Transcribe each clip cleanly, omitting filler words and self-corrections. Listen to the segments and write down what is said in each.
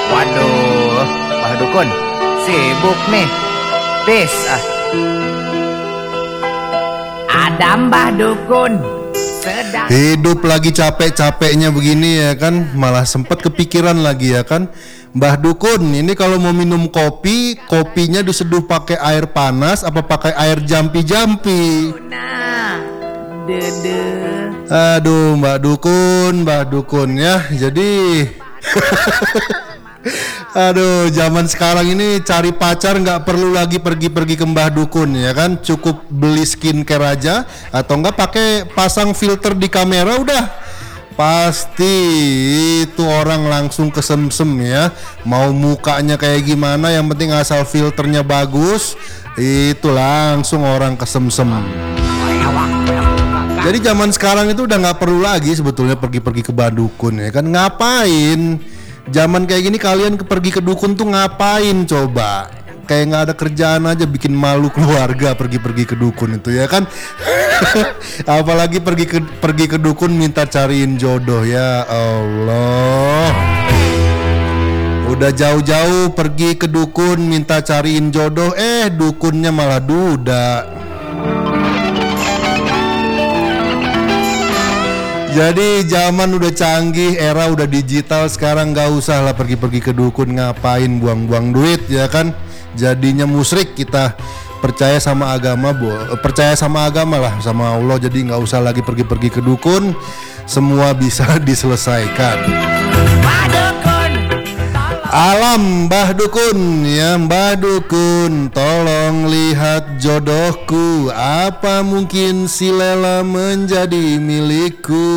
Waduh, Pak Dukun, sibuk nih. Bis, Ada Mbah Dukun sedang Hidup lagi capek-capeknya begini ya kan, malah sempet kepikiran lagi ya kan. Mbah Dukun, ini kalau mau minum kopi, kopinya diseduh pakai air panas apa pakai air jampi-jampi? Dede. Aduh, Mbak Dukun ya. Jadi aduh, zaman sekarang ini cari pacar nggak perlu lagi pergi-pergi ke Mbah Dukun ya kan, cukup beli skincare aja atau nggak pakai pasang filter di kamera udah pasti itu orang langsung kesemsem ya. Mau mukanya kayak gimana, yang penting asal filternya bagus, itu langsung orang kesemsem. Jadi zaman sekarang itu udah nggak perlu lagi sebetulnya pergi-pergi ke Mbah Dukun ya kan. Ngapain? Zaman kayak gini kalian pergi ke dukun tuh ngapain coba? Kayak nggak ada kerjaan aja, bikin malu keluarga pergi-pergi ke dukun itu ya kan. Apalagi pergi ke dukun minta cariin jodoh, ya Allah. Udah jauh-jauh pergi ke dukun minta cariin jodoh, dukunnya malah duda. Jadi zaman udah canggih, era udah digital, sekarang gak usah lah pergi-pergi ke dukun, ngapain buang-buang duit ya kan. Jadinya musyrik kita, percaya sama agama lah, sama Allah. Jadi gak usah lagi pergi-pergi ke dukun, semua bisa diselesaikan. Alam Mbah Dukun ya, Mbah Dukun tolong lihat jodohku, apa mungkin si Lela menjadi milikku?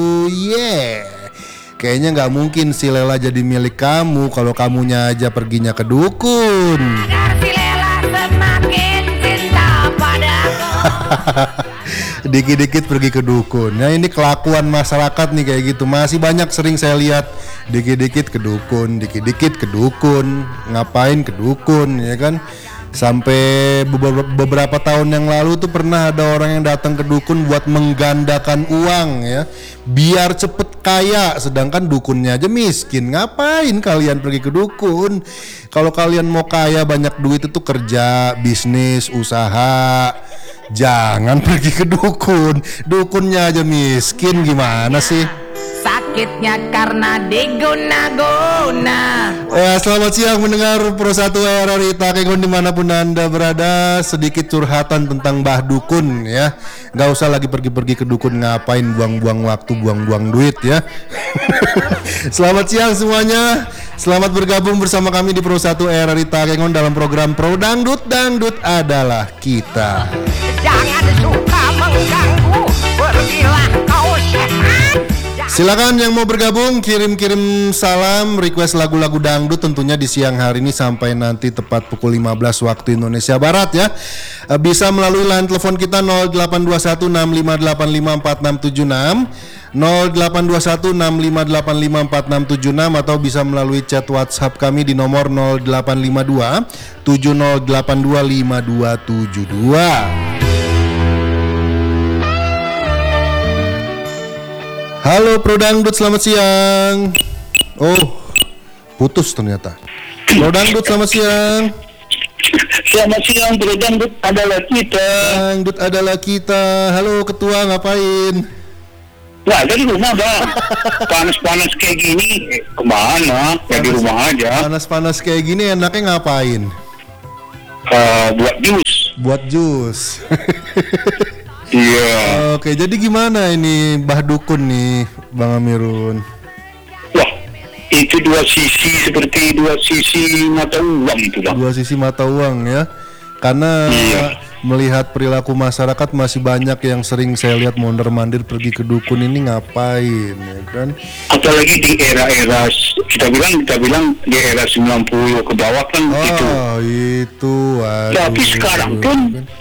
Kayaknya nggak mungkin si Lela jadi milik kamu kalau kamunya aja perginya ke dukun. Agar si Lela semakin cinta padaku. Dikit-dikit pergi ke dukun. Nah, ini kelakuan masyarakat nih kayak gitu. Masih banyak sering saya lihat dikit-dikit ke dukun, dikit-dikit ke dukun. Ngapain ke dukun ya kan? Sampai beberapa tahun yang lalu tuh pernah ada orang yang datang ke dukun buat menggandakan uang ya, biar cepet kaya, sedangkan dukunnya aja miskin. Ngapain kalian pergi ke dukun? Kalau kalian mau kaya banyak duit itu kerja, bisnis, usaha. Jangan pergi ke dukun. Dukunnya aja miskin, gimana sih? Sakitnya karena diguna-guna. Selamat siang mendengar Pro 1 RRI Takengon dimanapun Anda berada. Sedikit curhatan tentang Mbah Dukun ya. Gak usah lagi pergi-pergi ke dukun, ngapain buang-buang waktu, buang-buang duit ya. Selamat siang semuanya. Selamat bergabung bersama kami di Pro 1 RRI Takengon dalam program Pro Dangdut. Dangdut adalah kita. Jangan suka mengganggu, pergilah kau sehat. Silakan yang mau bergabung kirim salam, request lagu-lagu dangdut tentunya di siang hari ini sampai nanti tepat pukul 15 waktu Indonesia Barat ya. Bisa melalui line telepon kita 082165854676, 082165854676, atau bisa melalui chat WhatsApp kami di nomor 0852 7082 5272. Halo Pro Dangdut, selamat siang. Oh, putus ternyata. Pro Dangdut, selamat siang. Selamat siang, Pro Dangdut adalah kita. Dangdut adalah kita. Halo Ketua, ngapain? Nggak ada di rumah, Bang. Panas-panas kayak gini, kemana? Ya di rumah aja. Panas-panas kayak gini enaknya ngapain? Buat jus. Buat jus. Iya. Oke, jadi gimana ini Mbah Dukun nih, Bang Amirun? Wah, itu seperti dua sisi mata uang itu, Bang. Dua sisi mata uang ya. Karena melihat perilaku masyarakat masih banyak yang sering saya lihat mondar-mandir pergi ke dukun, ini ngapain ya kan? Apalagi di era-era kita bilang di era 90 ke bawah kan itu. Oh, itu. Tapi sekarang pun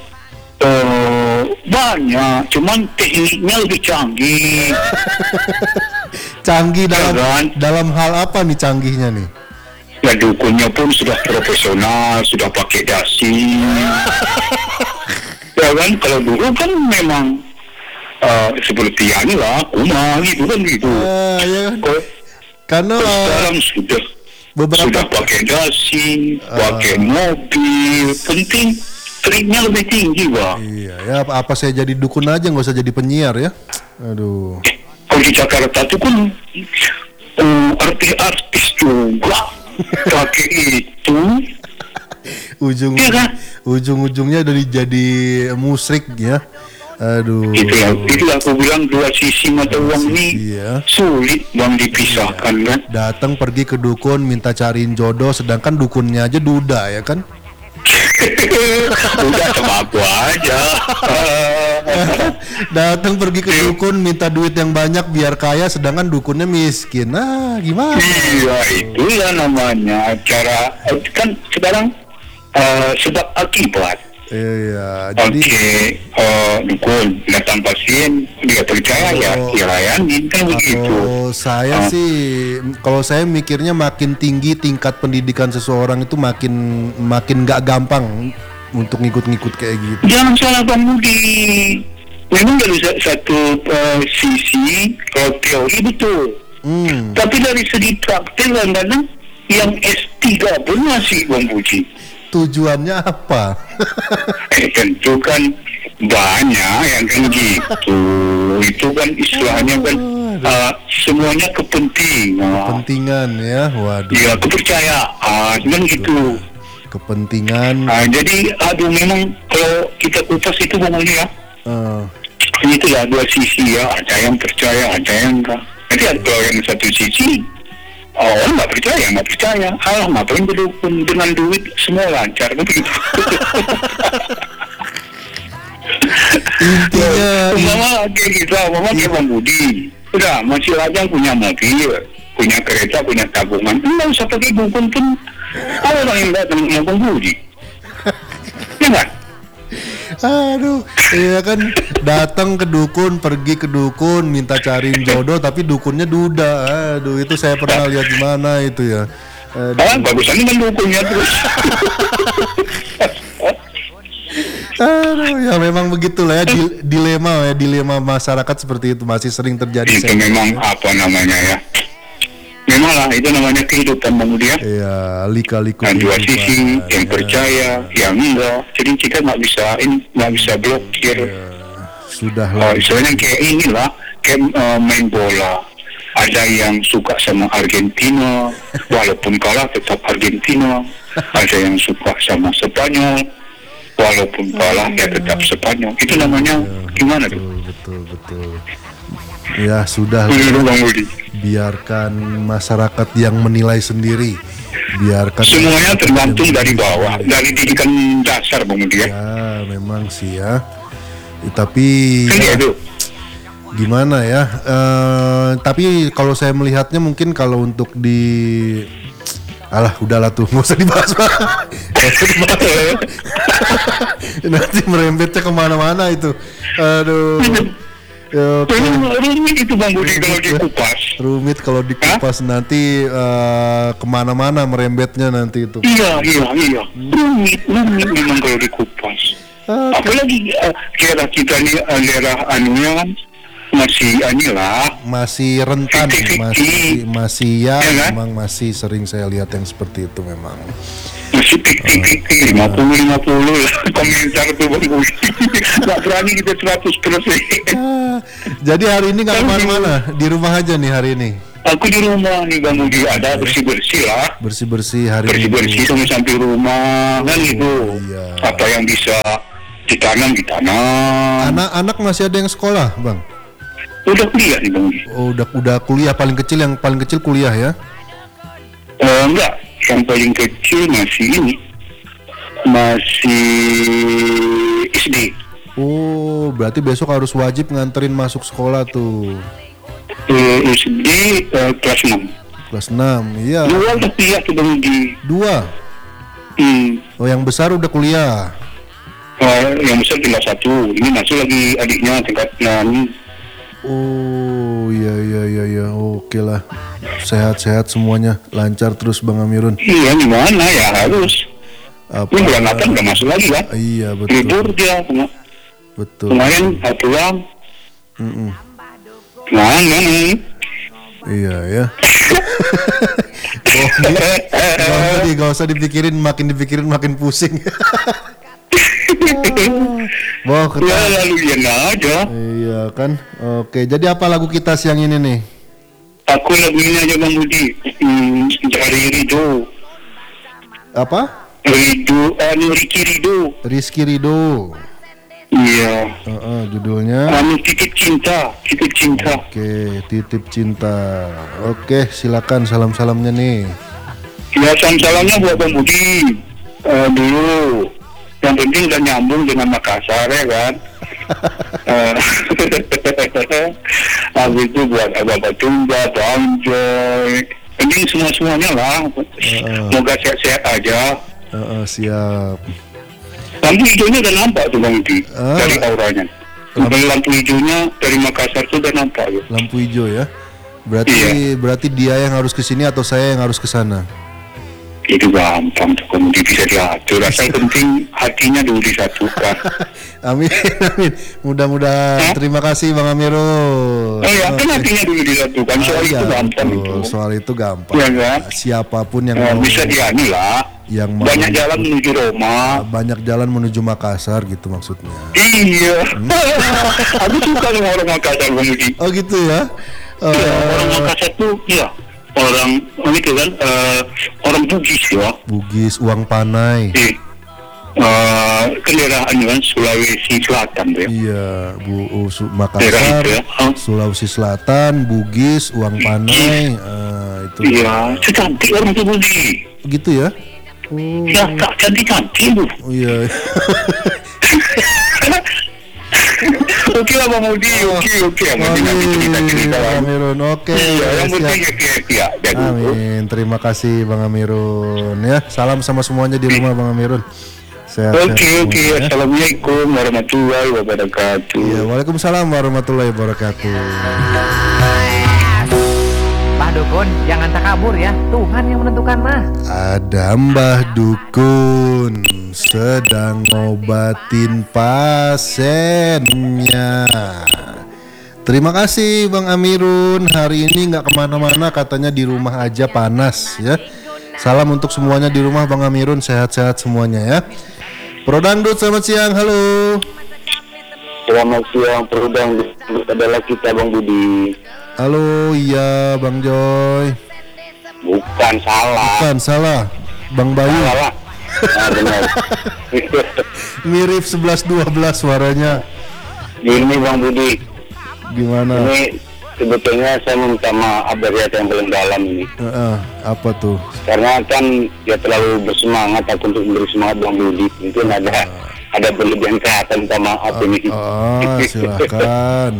banyak, cuman tekniknya lebih canggih. Canggih dalam hal apa nih canggihnya nih? Ya dukunnya pun sudah profesional, sudah pakai dasi. Ya kan, kalau dulu kan memang seperti inilah, kumah gitu kan gitu. Ya kan? Karena sekarang sudah beberapa Sudah pakai dasi, pakai mobil, penting triknya lebih tinggi, Bang. iya ya, apa saya jadi dukun aja, nggak usah jadi penyiar ya. Aduh. Kalau di Jakarta tuh kan artis-artis juga pakai itu. Iya kan? Ujung-ujungnya dari jadi musrik ya. Aduh. Itulah aku bilang dua sisi mata uang ini Iya. sulit Bang dipisahkan kan. Datang pergi ke dukun minta cariin jodoh, sedangkan dukunnya aja duda ya kan. Udah sama aku aja. Datang pergi ke dukun minta duit yang banyak biar kaya, sedangkan dukunnya miskin. Nah, gimana? Iya, itulah namanya cara kan sekarang sebab akibat. Iya, jadi Dukun datang pasien dia percaya ya dilayani kan begitu. Kalau saya mikirnya makin tinggi tingkat pendidikan seseorang itu makin nggak gampang untuk ngikut-ngikut kayak gitu. Jangan salah Bang Budi. Memang dari satu sisi kalau teori betul. Tapi dari segi praktek kadang-kadang yang S3 pun masih Bang Budi. Tujuannya apa? Tentu kan banyak yang kan gitu. Itu kan istilahnya kan semuanya kepentingan. Kepentingan ya, waduh. Ya kepercayaan kan gitu. Kepentingan. Jadi memang kalau kita kupas itu Bang ya. Itu ya dua sisi ya. Ada yang percaya, ada yang enggak. Jadi kalau yang satu sisi orang nggak percaya. Ngapain berdukun dengan duit semua lancar begitu. Intinya Mama kayak gitu, Mama kayak Bang Budi. Udah masih lajang punya mobil, punya kereta, punya tabungan. Nggak usah pakai dukun pun. Orang yang datang sama Bang Budi. Ya nggak? aduh, iya kan, datang ke dukun, pergi ke dukun, minta cariin jodoh, tapi dukunnya duda. Aduh, itu saya pernah lihat di mana itu ya. Bagusan kan dukunnya terus. Aduh, ya memang begitulah ya, dilema masyarakat seperti itu masih sering terjadi. Itu memang apa namanya ya? Memang lah itu namanya kehidupan Bang Budi ya. Iya, lika-liku. Dan dua sisi yang percaya, yang enggak. Jadi kita nggak bisa blokir. Sudah lah. Istilahnya kayak inilah, kayak main bola. Ada yang suka sama Argentina, walaupun kalah tetap Argentina. Ada yang suka sama Spanyol, walaupun kalah ya tetap Spanyol. Itu namanya gimana tuh? Betul. Ya sudah. Bang Budi. Biarkan masyarakat yang menilai sendiri. Biarkan semuanya tergantung dari bawah, dari didikan dasar Bang Budi ya. Ya memang sih ya. Tapi gimana ya? Tapi kalau saya melihatnya mungkin kalau untuk udahlah tuh, nggak usah dibahas. Nanti merembetnya kemana-mana itu. Aduh. Rumit itu Bang Budi kalau dikupas. Rumit kalau dikupas nanti kemana-mana merembetnya nanti itu. Iya. Rumit memang kalau dikupas. Apalagi daerah kita nih, daerah anunya kan masih rentan, masih ya kan? Memang masih sering saya lihat yang seperti itu memang. Masih pikir 50 lah komentar tuh Bang Budi. Nggak berani kita 100%. Jadi hari ini nggak kemana-mana, di rumah aja nih hari ini. Aku di rumah nih Bang Budi, ada bersih-bersih lah. Bersih-bersih hari ini. Bersih-bersih sampai rumah kan gitu. Iya. Apa yang bisa ditanam. Anak-anak masih ada yang sekolah, Bang? Udah kuliah nih Bang Budi. Oh, udah kuliah, yang paling kecil kuliah ya? Enggak, yang paling kecil masih SD. Oh, berarti besok harus wajib nganterin masuk sekolah tuh. SD kelas 6. Kelas 6, iya. 2 udah kuliah tuh Bang Budi. 2? Oh, yang besar udah kuliah? Yang besar tinggal 1. Ini masuk lagi adiknya tingkat 6. Oh, iya. Oke lah. Sehat-sehat semuanya, lancar terus Bang Amirun. Iya, gimana ya harus. Ini bulan Natal udah masuk lagi kan? Iya, betul. Libur dia. Betul. Kemarin pulang. Mana? Iya ya. Gak usah dipikirin, makin dipikirin makin pusing. Boh, Ya lalu yang aja. Iya kan. Oke, jadi apa lagu kita siang ini nih? Aku lagu ini aja Bang Budi. Dari Rido. Apa? Ricky Rido. Rizky Ridho. Iya. Judulnya. Titip cinta. Oke, titip cinta. Oke, silakan salam-salamnya nih. Ya salamnya buat Bang Budi. Dulu. Yang penting udah nyambung dengan Makassar ya kan. Habis itu buat Abah Batumba, Bang Joy. Penting semuanya lah. Semoga sehat-sehat aja. Siap. Lampu hijaunya udah nampak tuh Bang Budi. Dari auranya. Lampu hijaunya dari Makassar tuh udah nampak ya. Lampu hijau ya. Berarti dia yang harus ke sini atau saya yang harus ke sana? Itu gampang tuh, kemudian bisa diatur. Asal penting hatinya dulu disatukan. Amin. Mudah-mudahan. Terima kasih Bang Amirul. Kan hatinya dulu disatukan. Soal itu gampang itu. Soal itu gampang. Ya, kan? Siapapun yang mau, bisa diani lah. Yang mau, banyak jalan menuju Roma. Banyak jalan menuju Makassar gitu maksudnya. Iya. Aku suka sama orang Makassar kemudian. Oh gitu ya. Orang Makassar tuh ya. Orang itu kan orang Bugis ya. Bugis, uang panai. Kendaraan kan Sulawesi Selatan ya. Iya, Makassar, ya. Sulawesi Selatan, Bugis, uang panai. Itu. Iya, secantik orang itu Budi. Gitu ya? Ya, tak cantik-cantik bu. Oh iya. Oke lah Bang Budi, oke. Cerita Amirun, oke. Yang penting ya. Amin. Terima kasih Bang Amirun ya. Salam sama semuanya di rumah Bang Amirun. Sehat. Oke. Assalamualaikum warahmatullahi wabarakatuh. Ya, waalaikumsalam warahmatullahi wabarakatuh. Mbah Dukun, jangan takabur ya. Tuhan yang menentukan mah. Ada Mbah Dukun sedang ngobatin pasiennya. Terima kasih Bang Amirun. Hari ini nggak kemana-mana, katanya di rumah aja panas ya. Salam untuk semuanya di rumah Bang Amirun, sehat-sehat semuanya ya. Prodangdut, selamat siang, halo. Selamat siang, Prodangdut adalah kita Bang Budi. Halo, iya Bang Joy. Bukan salah. Bang Bayu. Salah. Benar. Mirip 11-12 suaranya. Ini Bang Budi. Gimana? Ini sebetulnya saya minta maaf dari hati yang paling dalam ini. Apa tuh? Karena kan dia terlalu bersemangat aku untuk memberi semangat Bang Budi. Mungkin ada berlebihan kata, minta maaf ini. Silakan.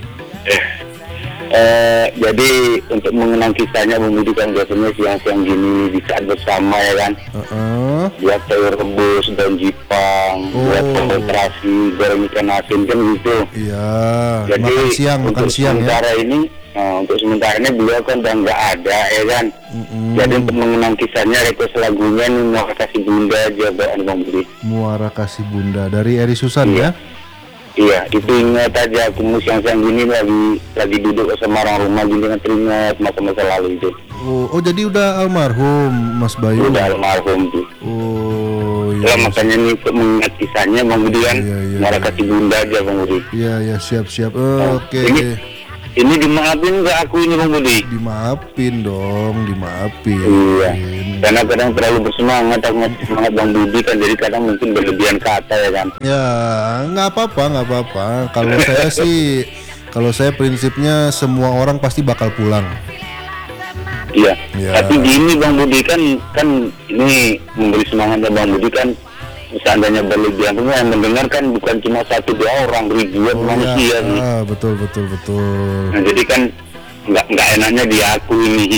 Jadi untuk mengenang kisahnya Bang Budi kan biasanya siang-siang gini di saat bersama ya kan. Buat telur rebus, daun jipang, buat terasi, goreng ikan asin kan gitu. Iya. Jadi makan siang sementara ya. ini, untuk sementara ini beliau kan udah nggak ada ya kan. Jadi untuk mengenang kisahnya request lagunya nih Muara Kasih Bunda aja Bang Budi. Muara Kasih Bunda dari Eri Susan ya. Iya, itu ingat aja aku siang-siang gini lagi duduk sama orang rumah gini kan teringat masa-masa lalu itu. Oh jadi udah almarhum Mas Bayu. Udah almarhum tuh. Oh iya. Makanya nih untuk mengingat kisahnya Bang Budi kan, Muara Kasih Bunda aja Bang Budi. Iya siap. Oke. Ini dimaafin nggak aku ini Bang Budi? Dimaafin dong, dimaafin. Iya. Karena kadang terlalu bersemangat, semangat Bang Budi kan, jadi kadang mungkin berlebihan kata ya kan. Ya nggak apa-apa. Kalau saya prinsipnya semua orang pasti bakal pulang. Iya. Tapi gini Bang Budi kan ini memberi semangatnya Bang Budi kan. Seandainya berlebihan, yang mendengar kan bukan cuma 1-2 orang, ribuan manusia nih. Betul. Nah, jadi kan nggak enaknya di aku ini.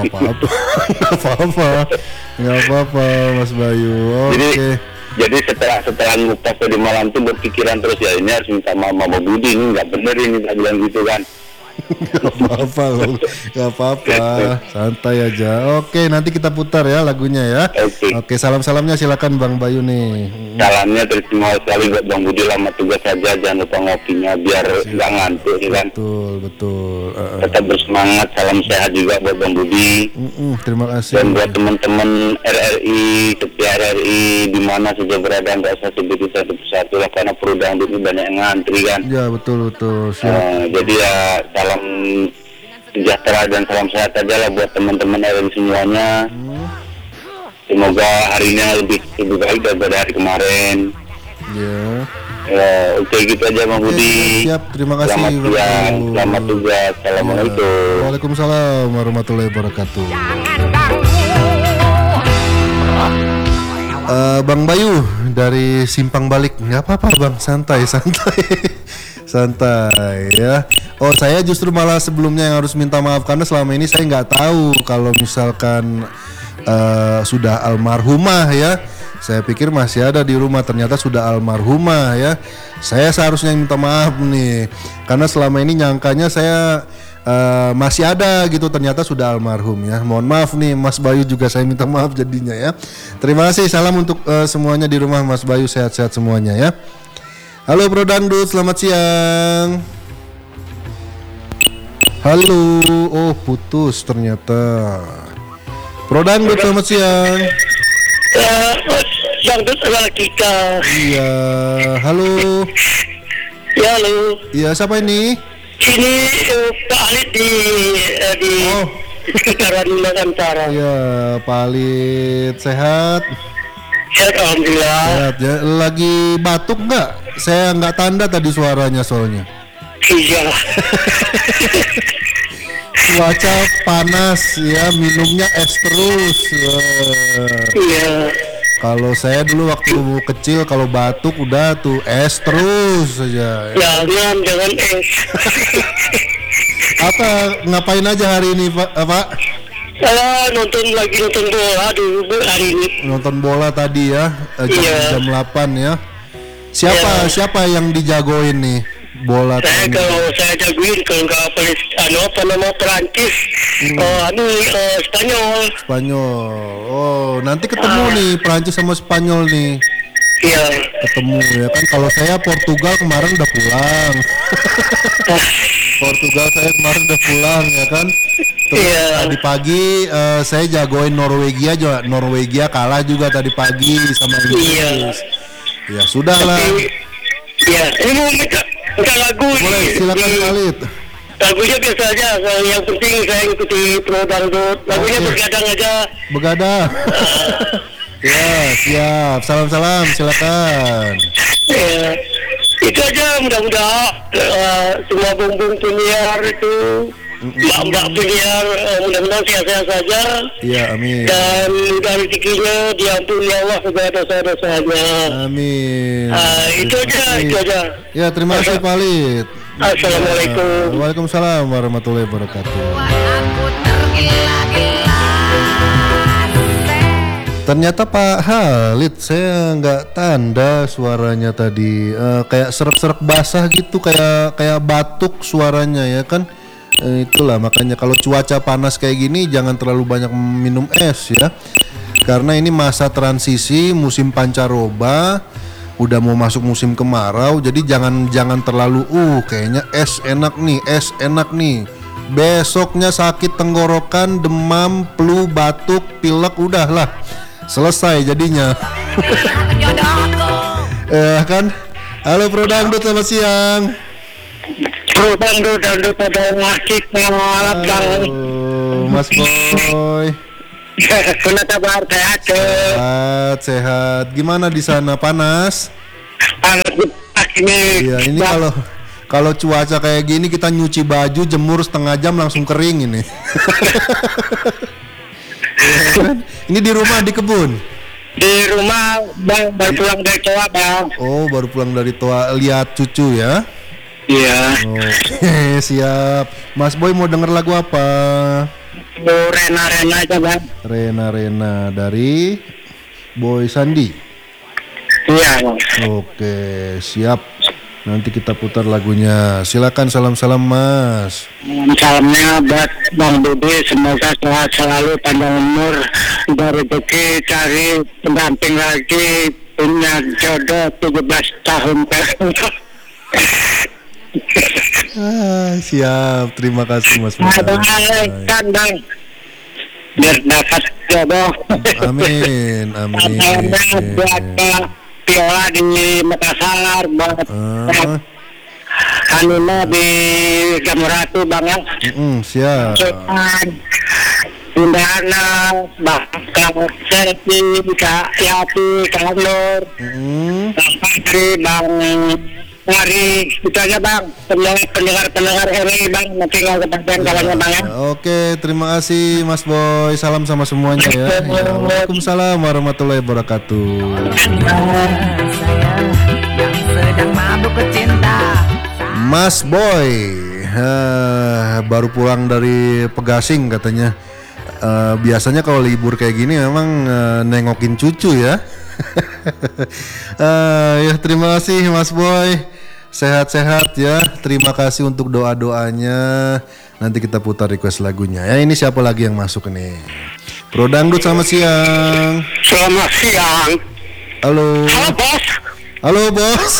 Nggak apa-apa Mas Bayu. Oke. Jadi setelah ngupas tadi malam tuh berpikiran terus ya ini harus minta maaf sama Budi, ini nggak bener ini tak bilang gitu kan. Gak apa-apa loh, gak apa-apa, santai aja. Oke, nanti kita putar ya lagunya ya. Oke, salam-salamnya silakan Bang Bayu nih. Salamnya terima sekali buat Bang Budi, lama tugas saja, jangan lupa ngopinya biar nggak ngantuk kan. Betul. Tetap bersemangat, salam sehat juga buat Bang Budi. Terima kasih. Dan buat teman-teman RRI, ketua RRI di mana saja berada, nggak usah sebutin satu persatu lah karena perlu dangdut ini banyak yang ngantri kan. Ya betul. Siap. Jadi ya salam sejahtera dan salam sehat aja lah buat teman-teman RRI semuanya. Semoga harinya lebih baik daripada hari kemarin. Ya. Oke, gitu aja Bang Budi. Siap, terima kasih. Selamat siang, selamat tugas. Assalamualaikum. Waalaikumsalam warahmatullahi wabarakatuh. Bang Bayu dari Simpang Balik, nggak apa-apa Bang, santai ya. Oh, saya justru malah sebelumnya yang harus minta maaf karena selama ini saya nggak tahu kalau misalkan sudah almarhumah ya. Saya pikir masih ada di rumah, ternyata sudah almarhumah ya. Saya seharusnya minta maaf nih, karena selama ini nyangkanya saya masih ada gitu, ternyata sudah almarhum ya. Mohon maaf nih Mas Bayu, juga saya minta maaf jadinya ya. Terima kasih, salam untuk semuanya di rumah Mas Bayu, sehat-sehat semuanya ya. Halo Bro Dangdut, selamat siang. Halo, oh putus ternyata. Bro Dangdut, selamat siang. Dangdut adalah kita. Iya, halo. Ya, halo. Iya, siapa ini? Ini Pak Alit di sekitaran Nusantara. Iya, Pak Alit, sehat? Sehat, alhamdulillah. Sehat ya. Lagi batuk nggak? Saya nggak tanda tadi suaranya soalnya. Iya. Cuaca panas ya, minumnya es terus. Iya. Kalau saya dulu waktu kecil kalau batuk udah tuh es terus saja. Jangan es. Apa ngapain aja hari ini Pak? Nonton bola dulu hari ini. Nonton bola tadi ya, jam 8 ya. Siapa yang dijagoin nih bola? Kalau saya jagoin kalau nggak Perancis, Spanyol. Oh, nanti ketemu nih Perancis sama Spanyol nih. Iya. Ketemu ya kan. Kalau saya Portugal kemarin udah pulang. Portugal saya kemarin udah pulang ya kan. Terus tadi pagi saya jagoin Norwegia kalah juga tadi pagi sama Inggris. Ya sudah lah. Iya, ini mau minta lagu. Boleh, silakan Khalid. Lagunya biasa aja, yang penting saya ikuti Pro Dangdut. Lagunya bergadang aja. Begadang. Ya, siap. Salam-salam, silakan. Ya, itu aja, mudah-mudahan semua bung-bung penyiar itu, mbak-mbak penyiar, mudah-mudahan sehat-sehat saja. Iya, amin. Dan mudah rezekinya diampuni Allah segala dosa-dosanya. Amin. Itu aja. Ya, terima kasih Pak Lid. Assalamualaikum. Waalaikumsalam warahmatullahi wabarakatuh. Aku tergila-gila. Ternyata Pak Halid, saya nggak tanda suaranya tadi, kayak serak-serak basah gitu, kayak batuk suaranya ya kan. Itulah makanya kalau cuaca panas kayak gini jangan terlalu banyak minum es ya, karena ini masa transisi musim pancaroba, udah mau masuk musim kemarau, jadi jangan terlalu kayaknya es enak nih. Besoknya sakit tenggorokan, demam, flu, batuk, pilek, udahlah selesai jadinya. Kan. Halo Bro Dangdut, selamat siang. Pro Dangdut pada ngasih malam kali. Mas Boy. Kenapa kabar Sehat. Gimana di sana, panas? Panas ini. Iya, ini kalau cuaca kayak gini kita nyuci baju, jemur setengah jam langsung kering ini. Ini di rumah, di kebun? Di rumah, Bang, baru pulang dari Toa, Bang. Oh, baru pulang dari Toa, lihat cucu ya? Iya. Oke, siap. Mas Boy mau denger lagu apa? Rena aja, Bang. Rena dari Boy Sandi. Iya, Bang. Oke, siap. Nanti kita putar lagunya. Silakan salam-salam Mas. Salamnya buat Bang Dede, semoga sehat selalu, panjang umur, dari rezeki, cari pendamping lagi, punya jodoh 17 tahun. Siap, terima kasih Mas. Kan Bang, biar dapat jodoh. Amin, amin. Buat Viola di Makassar, buat Hanina di Jamuratu Bang ya. Siap. Indahana, Bakal Serti, Kak Yati, Kak Nur, Patri, Bang Ngari, itu aja Bang. Pendengar RI Bang, nanti nggak kebagian kawannya Bang ya. Oke, terima kasih Mas Boy. Salam sama semuanya ya. Waalaikumsalam warahmatullahi wabarakatuh. Sayang yang sedang mabuk cinta. Mas Boy baru pulang dari Pegasing katanya. Biasanya kalau libur kayak gini memang nengokin cucu ya. Ya terima kasih Mas Boy, sehat-sehat ya. Terima kasih untuk doa-doanya. Nanti kita putar request lagunya ya. Ini siapa lagi yang masuk nih? Bro Dangdut, selamat siang. Selamat siang. Halo. Halo Bos. Halo Bos.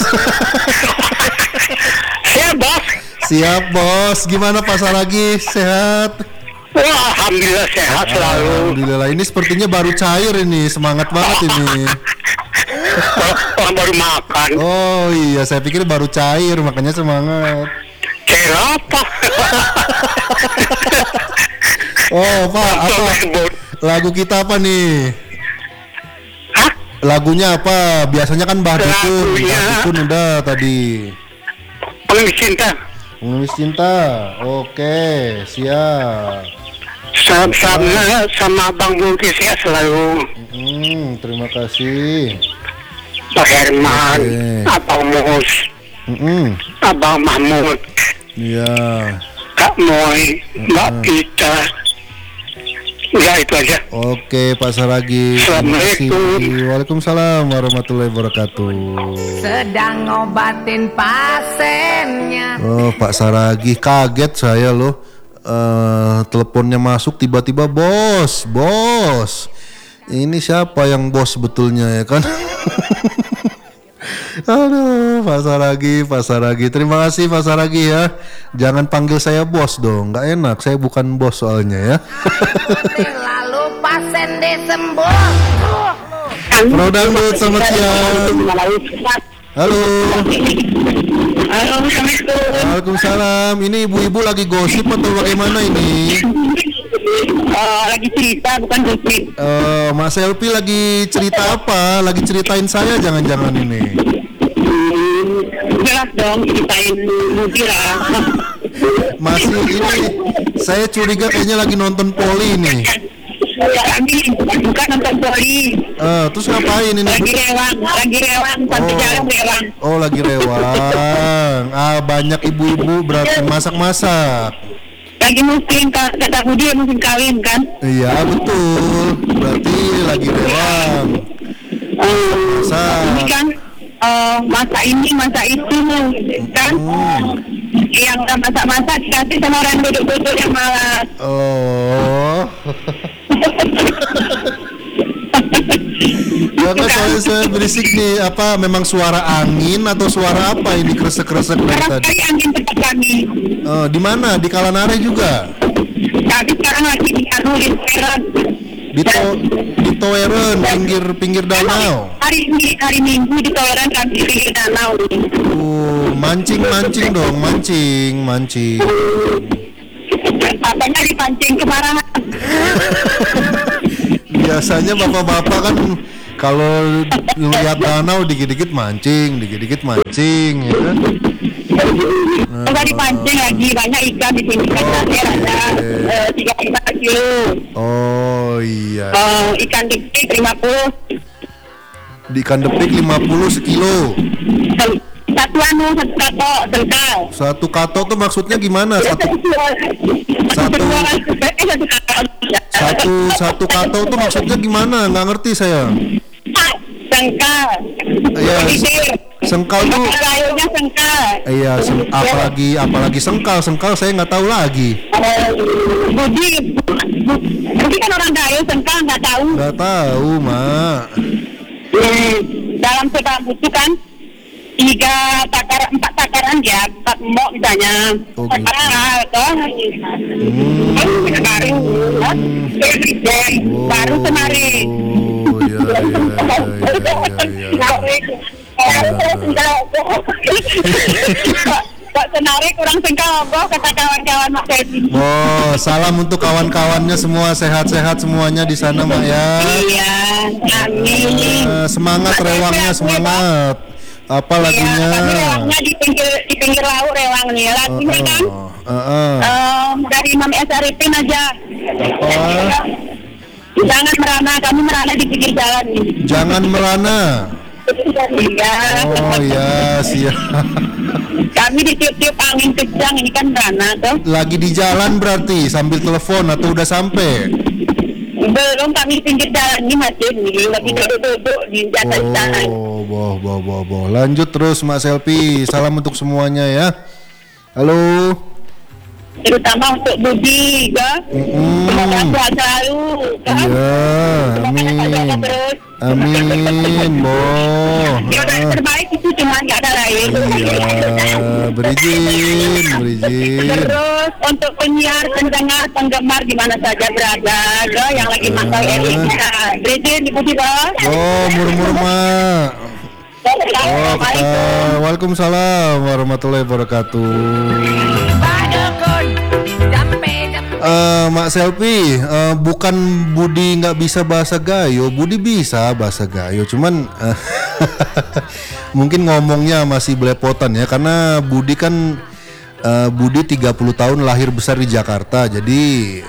Siap Bos. Siap Bos. Gimana pasar lagi? Sehat? Wah, alhamdulillah sehat selalu. Alhamdulillah. Ini sepertinya baru cair ini. Semangat banget ini. Orang baru makan. Oh iya, saya pikir baru cair, makanya semangat. Cair apa? Oh Pak, apa? Lagu kita apa nih? Hah? Lagunya apa? Biasanya kan Mbah Dukun. Lagunya? Mbah Dukun udah tadi. Pengemis cinta. Pengemis cinta. Oke, siap. Sama Bang Bungkis ya selalu. Terima kasih. Pak Herman, Oke. Abang Mus, Abang Mahmud, Iya. Kak Moy, Mbak Pita. Udah itu aja. Oke, Pak Saragi. Terima kasih. Assalamualaikum. Waalaikumsalam warahmatullahi wabarakatuh. Sedang ngobatin pasiennya. Oh, Pak Saragi, kaget saya loh. Teleponnya masuk tiba-tiba, bos. Ini siapa yang bos sebetulnya ya kan? Aduh, Pak Saragi. Terima kasih Pak Saragi ya. Jangan panggil saya bos dong, nggak enak. Saya bukan bos soalnya ya. Lalu pasien disembuh. Bro Dangdut, selamat siang. Halo. Halo, Assalamualaikum. Waalaikumsalam. Ini ibu-ibu lagi gosip atau bagaimana ini? Lagi cerita, bukan gosip. Mas Elpi lagi cerita apa? Lagi ceritain saya jangan-jangan ini. Jelas dong, ceritain Mujira. Masih ini, saya curiga kayaknya lagi nonton poli nih. Bukan nonton poli. Terus ngapain ini? Lagi rewang, sampai jalan rewang. Oh, lagi rewang. Banyak ibu-ibu berarti masak-masak. Lagi musim, kata Budi musim kawin kan? Iya, betul. Berarti lagi rewang. Ini kan masa ini, masa itu kan? Yang nggak masak-masak dikasih sama orang duduk-duduk yang malas. Oh. Ya kan saya berisik nih, apa memang suara angin atau suara apa ini kresek-kresek dari tadi? Barangkali angin dekat kami. Di mana? Di Kalanare juga? Tapi sekarang lagi di Peron. Di Toeren, pinggir danau. Hari Minggu di Toeren dan di pinggir danau. Mancing dong, mancing. Apanya dipancing kemarahan? Biasanya bapak-bapak kan kalau lihat danau dikit-dikit mancing, ya kan? Enggak dipancing lagi, banyak ikan di sini kan ada 3 kilo. Oh iya. Ikan dipik 50. Di ikan depik 50 sekilo. Satu kato, sengkal. Satu kato tuh maksudnya gimana? Satu kato tuh maksudnya gimana? Nggak ngerti saya. Sengkal. Iya. Sengkal tuh. Sayurnya sengkal. Iya, apalagi sengkal saya nggak tahu lagi. Budi kan orang Gayo, sengkal nggak tahu. Nggak tahu, Mak. Dalam sebuah buku kan 4 takaran dia, 4 mok misalnya. Oh, gitu. Baru semari. Oh, iya. Kok senari kurang sengkal kata kawan-kawan Mak Selvi. Oh, salam untuk kawan-kawannya semua, sehat-sehat semuanya di sana, Mak ya. Iya, amin. Semangat rewangnya, semangat. Apa lagunya? Kami rewangnya di pinggir laut rewangnya. Lagunya kan dari Imam S. Arifin aja. Apa? Jangan merana, kami merana di pinggir jalan nih. Jangan merana. Iya. Oh ya, siap. Kami ditiup-tiup angin kencang, ini kan merana tuh. Lagi di jalan berarti sambil telepon atau udah sampai? Belum, kami di pinggir jalan ini masih nih, lagi duduk-duduk di atas jalan. Oh, boh. Lanjut terus, Mak Selvi. Salam untuk semuanya ya. Halo. Terutama untuk Budi, ya. Semoga sehat selalu. Iya, amin. Terus. Amin, boh. Ya udah terbaik itu cuma nggak ada lain. Iya, berizin. Terus untuk penyiar, pendengar, penggemar di mana saja berada, yang lagi mantau ini kita berizin Ibu Tiba. Oh, murmur, Mak. Oh, Waalaikumsalam warahmatullahi wabarakatuh. Mak Selvi, bukan Budi nggak bisa bahasa Gayo, Budi bisa bahasa Gayo, cuman mungkin ngomongnya masih belepotan ya, karena Budi kan Budi 30 tahun lahir besar di Jakarta, jadi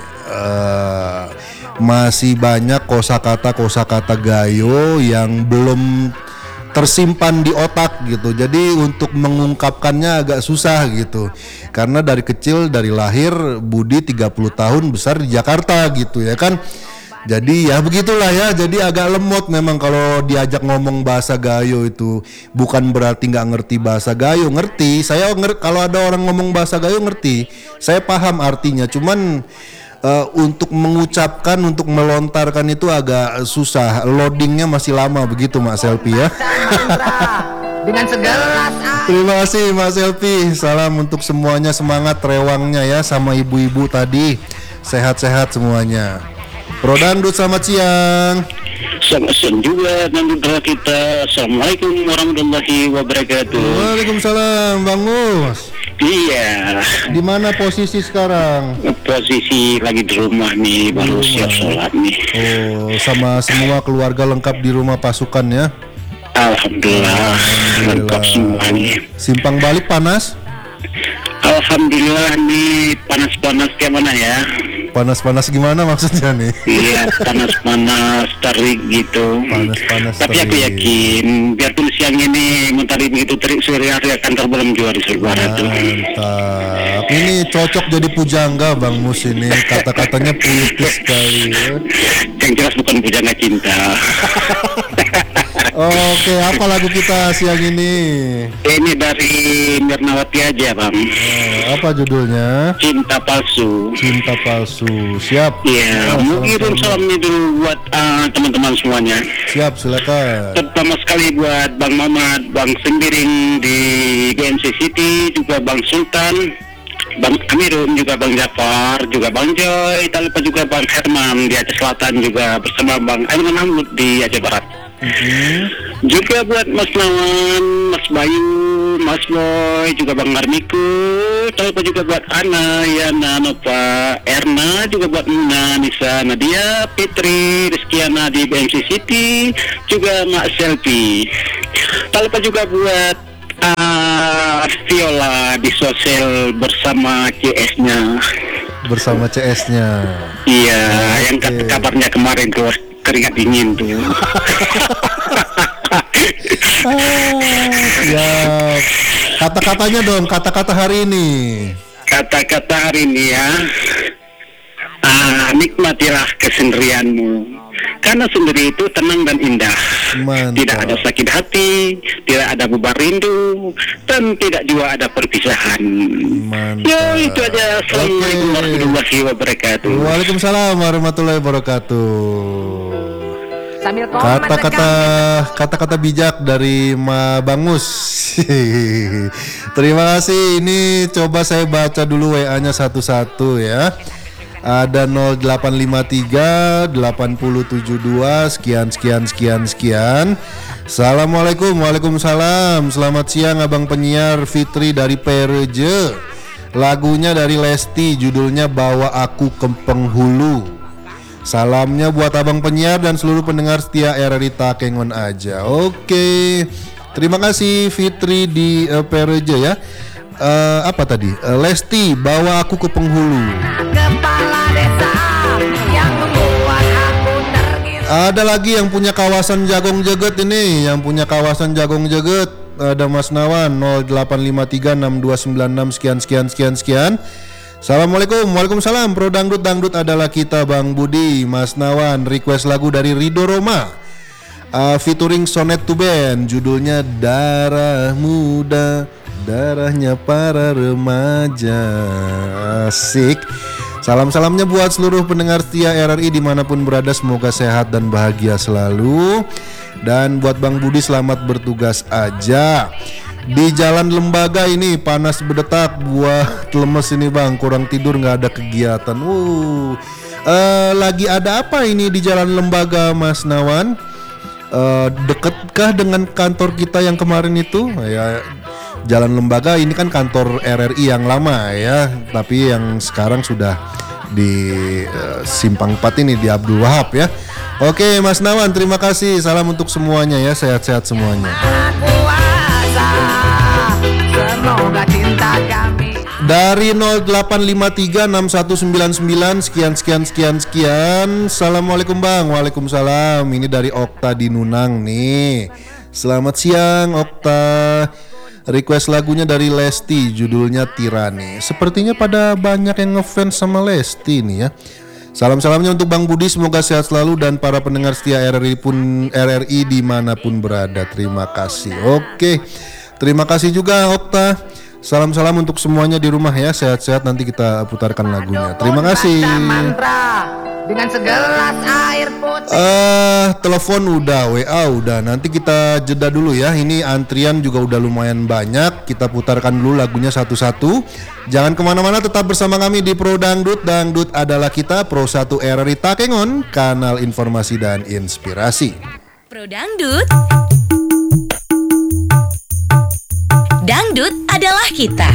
masih banyak kosakata Gayo yang belum tersimpan di otak gitu. Jadi untuk mengungkapkannya agak susah gitu. Karena dari kecil, dari lahir Budi 30 tahun besar di Jakarta gitu ya kan. Jadi ya begitulah ya. Jadi agak lemot memang kalau diajak ngomong bahasa Gayo itu. Bukan berarti nggak ngerti bahasa Gayo, ngerti. Saya kalau ada orang ngomong bahasa Gayo ngerti. Saya paham artinya. Cuman untuk mengucapkan, untuk melontarkan itu agak susah, loadingnya masih lama begitu, Mak Selvi ya. Dengan segala Terima kasih, Mak Selvi. Salam untuk semuanya, semangat rewangnya ya, sama ibu-ibu tadi, sehat-sehat semuanya. Bro Dangdut, selamat siang. Selamat siang juga Nandudra kita. Assalamualaikum warahmatullahi wabarakatuh. Waalaikumsalam, Bang Mus. Iya. Di mana posisi sekarang? Posisi lagi di rumah nih, baru siap sholat nih. Oh, sama semua keluarga lengkap di rumah pasukan ya? Alhamdulillah. Lengkap semuanya. Simpang Balik panas? Alhamdulillah nih, panas-panas kayak mana ya? Panas-panas gimana maksudnya nih? Iya, panas-panas terik gitu. Panas-panas tapi aku yakin biarpun siang ini mentari begitu terik, sore hari akan terbelum juara di Surbara tuh. Mantap. Ini cocok jadi pujangga Bang Mus ini. Kata-katanya puitis sekali ya. Yang jelas bukan pujangga cinta. Oke, apa lagu kita siang ini? Ini dari Mirnawati aja, Bang. Apa judulnya? Cinta Palsu. Cinta Palsu. Siap. Iya, mau kirim salamnya dulu buat teman-teman semuanya. Siap, silakan. Terutama sekali buat Bang Mamat, Bang Sembiring di BMC City, juga Bang Sultan, Bang Amirun, juga Bang Jafar, juga Bang Joy, tak lupa juga Bang Herman di Aceh Selatan, juga bersama Bang Aiman Mahmud di Aceh Barat. Juga buat Mas Nawan, Mas Bayu, Mas Boy, juga Bang Armiku, tak lupa juga buat Ana, Yana, Nova, Erna, juga buat Nina, Nisa, Nadia, Fitri, Rizkiana di BMC City, juga Mak Selvi. Tak lupa juga buat Viola di sosial bersama CS-nya. Bersama CS-nya. Iya, yang kabarnya kemarin tuh keringat dingin tuh. Ya, kata-katanya dong, kata-kata hari ini. Kata-kata hari ini ya. Nikmatilah kesendirianmu. Karena sendiri itu tenang dan indah. Mantap. Tidak ada sakit hati, tidak ada beban rindu, dan tidak juga ada perpisahan. Mantap. Ya itu aja. Assalamualaikum warahmatullahi wabarakatuh. Waalaikumsalam warahmatullahi wabarakatuh. Sambil komen Kata-kata bijak dari Ma Bangus. Terima kasih. Ini coba saya baca dulu WA-nya satu-satu ya. Ada 0853 8072 sekian. Assalamualaikum. Waalaikumsalam. Selamat siang Abang penyiar, Fitri dari Pereje. Lagunya dari Lesti, judulnya Bawa Aku ke Penghulu. Salamnya buat Abang penyiar dan seluruh pendengar setia RRI Takengon aja. Oke. Terima kasih Fitri di Pereje ya. Apa tadi? Lesti, Bawa Aku ke Penghulu. kepala desa yang membuat aku tergila. Ada lagi yang punya kawasan Jagong Jeget ini, yang punya kawasan Jagong Jeget. Ada Mas Nawan 0853 6296 sekian. Assalamualaikum. Waalaikumsalam. Pro dangdut adalah kita Bang Budi. Mas Nawan request lagu dari Rido Roma, featuring Sonet to Band, judulnya Darah Muda, Darahnya Para Remaja. Asik. Salam-salamnya buat seluruh pendengar setia RRI dimanapun berada, semoga sehat dan bahagia selalu. Dan buat Bang Budi, selamat bertugas aja. Di Jalan Lembaga ini panas berdetak, buah lemes ini Bang, kurang tidur, nggak ada kegiatan. Lagi ada apa ini di Jalan Lembaga Mas Nawan? Deketkah dengan kantor kita yang kemarin itu? Ya, Jalan Lembaga ini kan kantor RRI yang lama ya, tapi yang sekarang sudah di Simpang 4 ini di Abdul Wahab ya. Oke Mas Nawan, terima kasih. Salam untuk semuanya ya, sehat-sehat semuanya. Semoga cinta kami. Dari 0853 6199 sekian. Assalamualaikum Bang. Waalaikumsalam. Ini dari Okta di Nunang nih. Selamat siang Okta. Request lagunya dari Lesti, judulnya Tirani. Sepertinya pada banyak yang ngefans sama Lesti nih ya. Salam-salamnya untuk Bang Budi, semoga sehat selalu dan para pendengar setia RRI dimanapun berada. Terima kasih. Oke, terima kasih juga Okta. Salam-salam untuk semuanya di rumah ya, sehat-sehat, nanti kita putarkan lagunya. Terima kasih. Dengan segelas air putih. Telepon udah, WA udah. Nanti kita jeda dulu ya. Ini antrian juga udah lumayan banyak. Kita putarkan dulu lagunya satu-satu. Jangan kemana-mana, tetap bersama kami di Pro Dangdut. Dangdut adalah kita, Pro 1 RRI Takengon, kanal informasi dan inspirasi. Pro Dangdut. Dangdut adalah kita.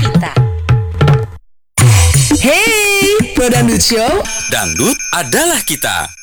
Hey, Pro Dangdut Show. Dangdut adalah kita.